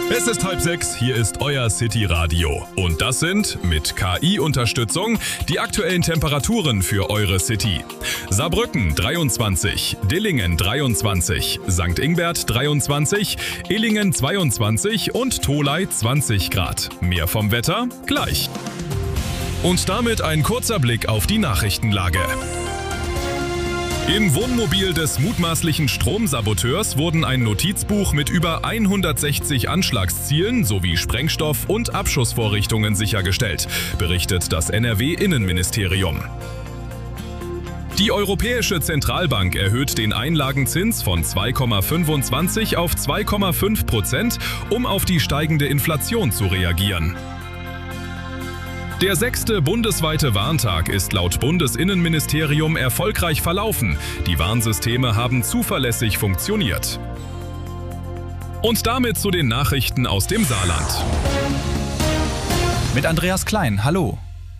Es ist 5:30, hier ist euer City Radio. Und das sind, mit KI-Unterstützung, die aktuellen Temperaturen für eure City. Saarbrücken 23, Dillingen 23, St. Ingbert 23, Illingen 22 und Tholey 20 Grad. Mehr vom Wetter gleich. Und damit ein kurzer Blick auf die Nachrichtenlage. Im Wohnmobil des mutmaßlichen Stromsaboteurs wurden ein Notizbuch mit über 160 Anschlagszielen sowie Sprengstoff- und Abschussvorrichtungen sichergestellt, berichtet das NRW-Innenministerium. Die Europäische Zentralbank erhöht den Einlagenzins von 2,25 auf 2,5%, um auf die steigende Inflation zu reagieren. Der 6. bundesweite Warntag ist laut Bundesinnenministerium erfolgreich verlaufen. Die Warnsysteme haben zuverlässig funktioniert. Und damit zu den Nachrichten aus dem Saarland. Mit Andreas Klein, hallo.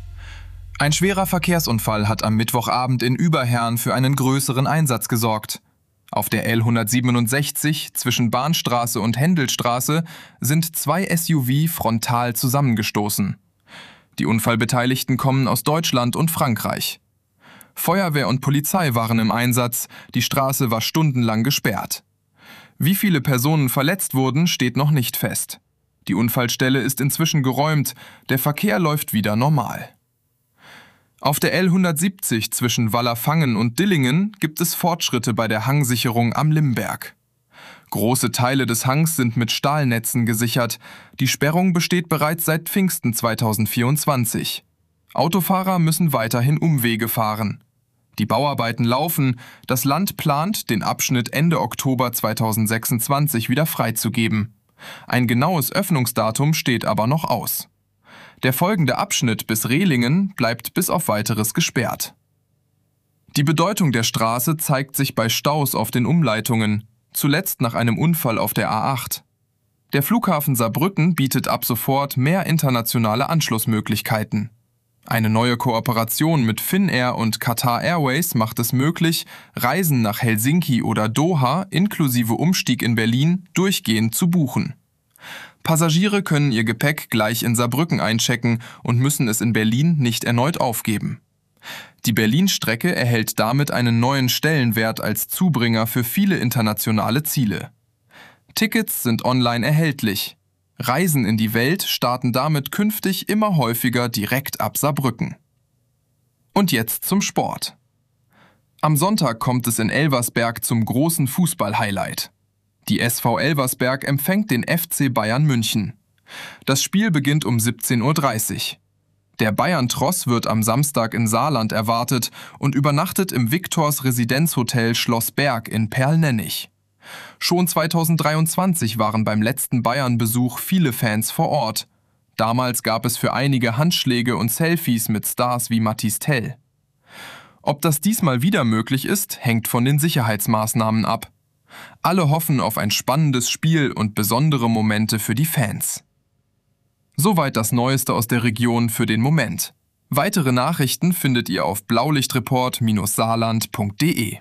Ein schwerer Verkehrsunfall hat am Mittwochabend in Überherrn für einen größeren Einsatz gesorgt. Auf der L167 zwischen Bahnstraße und Händelstraße sind zwei SUV frontal zusammengestoßen. Die Unfallbeteiligten kommen aus Deutschland und Frankreich. Feuerwehr und Polizei waren im Einsatz, die Straße war stundenlang gesperrt. Wie viele Personen verletzt wurden, steht noch nicht fest. Die Unfallstelle ist inzwischen geräumt, der Verkehr läuft wieder normal. Auf der L170 zwischen Wallerfangen und Dillingen gibt es Fortschritte bei der Hangsicherung am Limberg. Große Teile des Hangs sind mit Stahlnetzen gesichert. Die Sperrung besteht bereits seit Pfingsten 2024. Autofahrer müssen weiterhin Umwege fahren. Die Bauarbeiten laufen. Das Land plant, den Abschnitt Ende Oktober 2026 wieder freizugeben. Ein genaues Öffnungsdatum steht aber noch aus. Der folgende Abschnitt bis Rehlingen bleibt bis auf Weiteres gesperrt. Die Bedeutung der Straße zeigt sich bei Staus auf den Umleitungen. Zuletzt nach einem Unfall auf der A8. Der Flughafen Saarbrücken bietet ab sofort mehr internationale Anschlussmöglichkeiten. Eine neue Kooperation mit Finnair und Qatar Airways macht es möglich, Reisen nach Helsinki oder Doha inklusive Umstieg in Berlin durchgehend zu buchen. Passagiere können ihr Gepäck gleich in Saarbrücken einchecken und müssen es in Berlin nicht erneut aufgeben. Die Berlin-Strecke erhält damit einen neuen Stellenwert als Zubringer für viele internationale Ziele. Tickets sind online erhältlich. Reisen in die Welt starten damit künftig immer häufiger direkt ab Saarbrücken. Und jetzt zum Sport. Am Sonntag kommt es in Elversberg zum großen Fußball-Highlight. Die SV Elversberg empfängt den FC Bayern München. Das Spiel beginnt um 17:30 Uhr. Der Bayern-Tross wird am Samstag im Saarland erwartet und übernachtet im Victors Residenzhotel Schloss Berg in Perlnennig. Schon 2023 waren beim letzten Bayern-Besuch viele Fans vor Ort. Damals gab es für einige Handschläge und Selfies mit Stars wie Mathys Tell. Ob das diesmal wieder möglich ist, hängt von den Sicherheitsmaßnahmen ab. Alle hoffen auf ein spannendes Spiel und besondere Momente für die Fans. Soweit das Neueste aus der Region für den Moment. Weitere Nachrichten findet ihr auf blaulichtreport-saarland.de.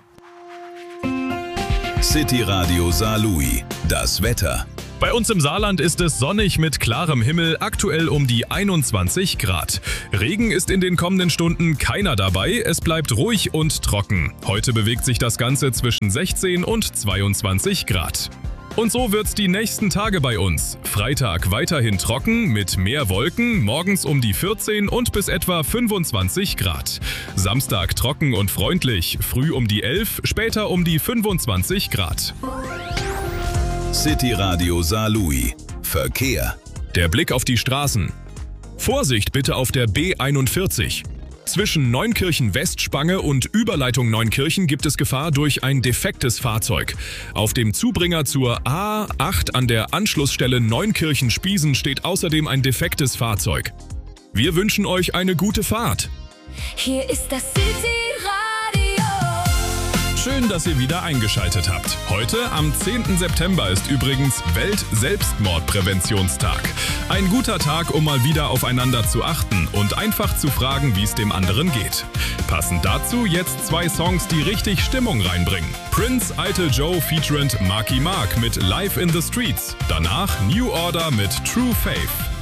City Radio Saarlouis, das Wetter. Bei uns im Saarland ist es sonnig mit klarem Himmel, aktuell um die 21 Grad. Regen ist in den kommenden Stunden keiner dabei, es bleibt ruhig und trocken. Heute bewegt sich das Ganze zwischen 16 und 22 Grad. Und so wird's die nächsten Tage bei uns. Freitag weiterhin trocken mit mehr Wolken, morgens um die 14 und bis etwa 25 Grad. Samstag trocken und freundlich, früh um die 11, später um die 25 Grad. City Radio Saarlouis. Verkehr. Der Blick auf die Straßen. Vorsicht bitte auf der B41. Zwischen Neunkirchen-Westspange und Überleitung Neunkirchen gibt es Gefahr durch ein defektes Fahrzeug. Auf dem Zubringer zur A8 an der Anschlussstelle Neunkirchen-Spiesen steht außerdem ein defektes Fahrzeug. Wir wünschen euch eine gute Fahrt. Hier ist das City Radio. Schön, dass ihr wieder eingeschaltet habt. Heute, am 10. September, ist übrigens Welt-Selbstmordpräventionstag. Ein guter Tag, um mal wieder aufeinander zu achten und einfach zu fragen, wie es dem anderen geht. Passend dazu jetzt 2 Songs, die richtig Stimmung reinbringen. Prince Ital Joe featurend Marky Mark mit Live in the Streets. Danach New Order mit True Faith.